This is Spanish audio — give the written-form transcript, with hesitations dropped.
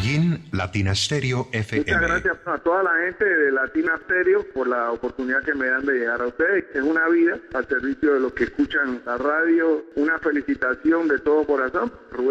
Medellín, Latina Stereo FM. Muchas gracias a toda la gente de Latina Stereo por la oportunidad que me dan de llegar a ustedes. Es una vida al servicio de los que escuchan la radio. Una felicitación de todo corazón. Rubén